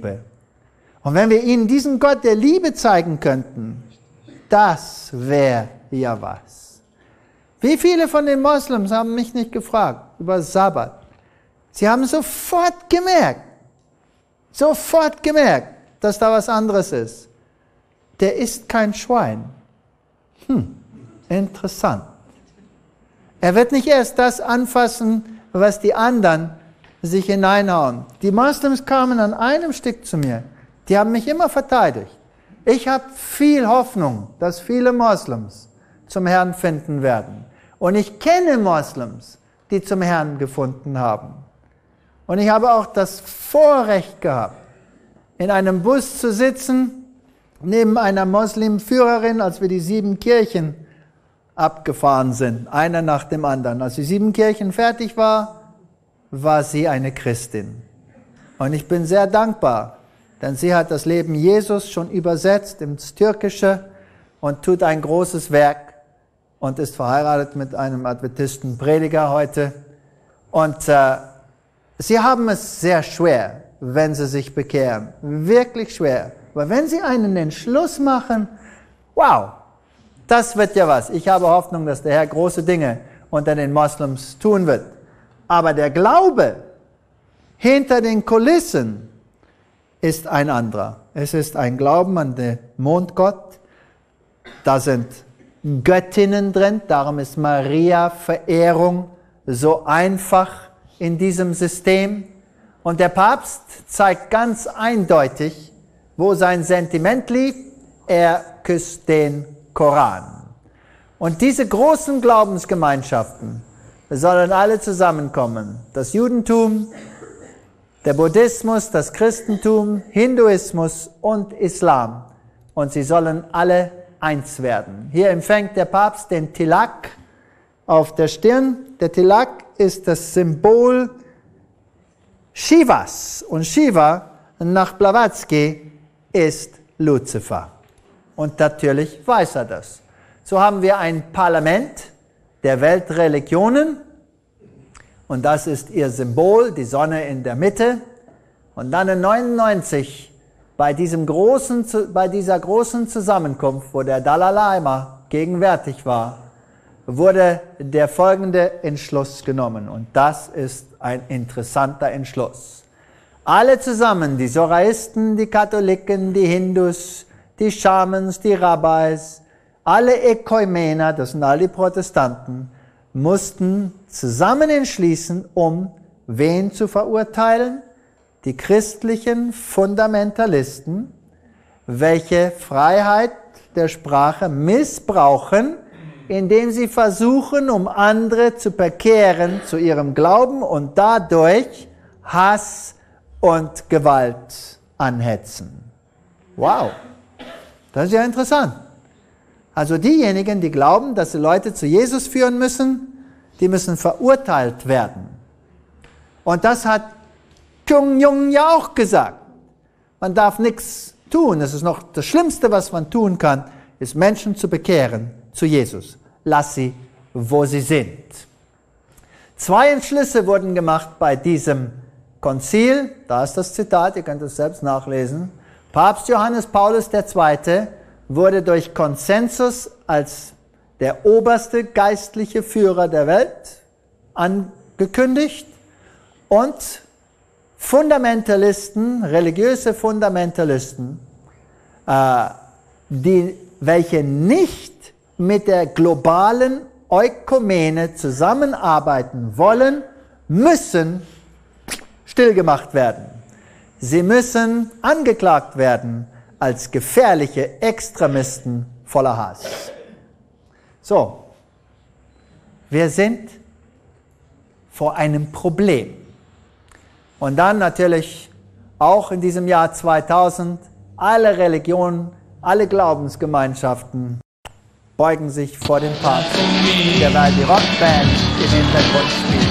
Liebe. Und wenn wir ihnen diesen Gott der Liebe zeigen könnten, das wäre ja was. Wie viele von den Moslems haben mich nicht gefragt über Sabbat? Sie haben sofort gemerkt, dass da was anderes ist. Der ist kein Schwein. Interessant. Er wird nicht erst das anfassen, was die anderen sich hineinhauen. Die Moslems kamen an einem Stück zu mir. Die haben mich immer verteidigt. Ich habe viel Hoffnung, dass viele Moslems zum Herrn finden werden. Und ich kenne Moslems, die zum Herrn gefunden haben. Und ich habe auch das Vorrecht gehabt, in einem Bus zu sitzen, neben einer Muslimführerin, als wir die 7 Kirchen abgefahren sind, einer nach dem anderen. Als die 7 Kirchen fertig war sie eine Christin. Und ich bin sehr dankbar, denn sie hat das Leben Jesus schon übersetzt ins Türkische und tut ein großes Werk und ist verheiratet mit einem Adventistenprediger heute. Und sie haben es sehr schwer, wenn sie sich bekehren. Wirklich schwer. Aber wenn sie einen Entschluss machen, wow, das wird ja was. Ich habe Hoffnung, dass der Herr große Dinge unter den Moslems tun wird. Aber der Glaube hinter den Kulissen ist ein anderer. Es ist ein Glauben an den Mondgott. Da sind Göttinnen drin, darum ist Maria-Verehrung so einfach in diesem System. Und der Papst zeigt ganz eindeutig, wo sein Sentiment liegt. Er küsst den Koran. Und diese großen Glaubensgemeinschaften sollen alle zusammenkommen. Das Judentum, der Buddhismus, das Christentum, Hinduismus und Islam. Und sie sollen alle eins werden. Hier empfängt der Papst den Tilak auf der Stirn. Der Tilak ist das Symbol Shivas. Und Shiva nach Blavatsky ist Luzifer. Und natürlich weiß er das. So haben wir ein Parlament der Weltreligionen. Und das ist ihr Symbol, die Sonne in der Mitte. Und dann in 1999, bei dieser großen Zusammenkunft, wo der Dalai Lama gegenwärtig war, wurde der folgende Entschluss genommen. Und das ist ein interessanter Entschluss. Alle zusammen, die Soraisten, die Katholiken, die Hindus, die Schamans, die Rabbis, alle Ökumener, das sind all die Protestanten, mussten zusammen entschließen, um wen zu verurteilen? Die christlichen Fundamentalisten, welche Freiheit der Sprache missbrauchen, indem sie versuchen, um andere zu bekehren zu ihrem Glauben und dadurch Hass und Gewalt anhetzen. Wow, das ist ja interessant. Also diejenigen, die glauben, dass sie Leute zu Jesus führen müssen, die müssen verurteilt werden. Und das hat Chung Jung ja auch gesagt. Man darf nichts tun. Das ist noch das Schlimmste, was man tun kann, ist Menschen zu bekehren zu Jesus. Lass sie, wo sie sind. 2 Entschlüsse wurden gemacht bei diesem Konzil. Da ist das Zitat, ihr könnt es selbst nachlesen. Papst Johannes Paulus II. Wurde durch Konsensus als der oberste geistliche Führer der Welt angekündigt und Fundamentalisten, religiöse Fundamentalisten, welche nicht mit der globalen Ökumene zusammenarbeiten wollen, müssen stillgemacht werden. Sie müssen angeklagt werden als gefährliche Extremisten voller Hass. So, wir sind vor einem Problem. Und dann natürlich auch in diesem Jahr 2000, alle Religionen, alle Glaubensgemeinschaften beugen sich vor dem Papst. Der war die Rockband im Hintergrund spielt.